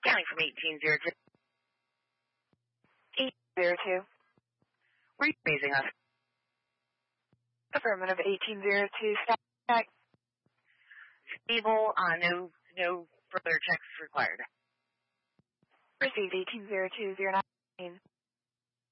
Counting from 1802. 1802. Where are you raising us? Affirmative 1802. Stack. Stable, no further checks required. Received 180209.